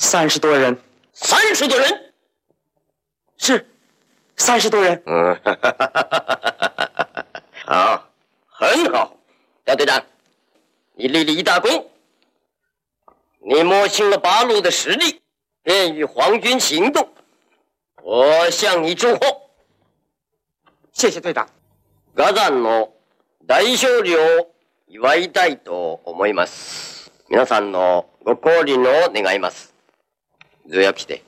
30多人。 30多人？ 是，30多人。 好，很好。大队长，你立了一大功，你摸清了八路的实力，便与皇军行动。我向你祝贺。 谢谢队長。 ガザンの大勝利を祝いたいと思います。皆さんのご降臨を願います。ずやきて。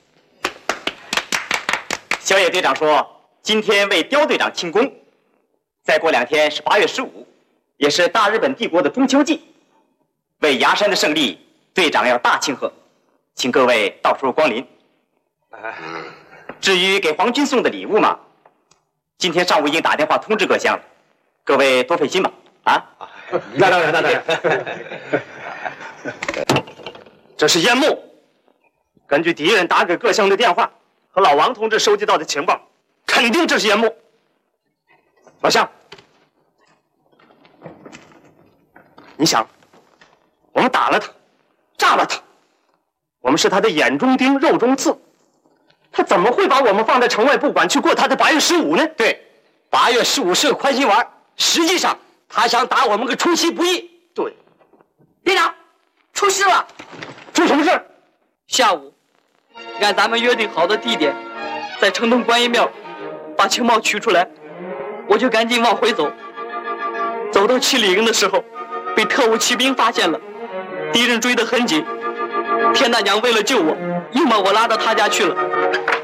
小野队长说，今天为刁队长庆功。再过2天是8月15，也是大日本帝国的中秋祭。为崖山的胜利，队长要大庆贺，请各位到时候光临。至于给皇军送的礼物嘛，今天上午已经打电话通知各乡了，各位多费心吧。啊， 那当然。这是烟幕。根据敌人打给各乡的电话和老王同志收集到的情报，肯定这是烟幕。老乡，你想，我们打了他，炸了他，我们是他的眼中钉、肉中刺，他怎么会把我们放在城外不管，去过他的8月15呢？ 对，8月15是个宽心丸，实际上他想打我们个出其不意。 对， 队长，出事了！ 出什么事？ 下午，按咱们约定好的地点，在城东观音庙把情报取出来，我就赶紧往回走。走到7里营的时候，被特务骑兵发现了，敌人追得很紧。田大娘为了救我，硬把我拉到他家去了。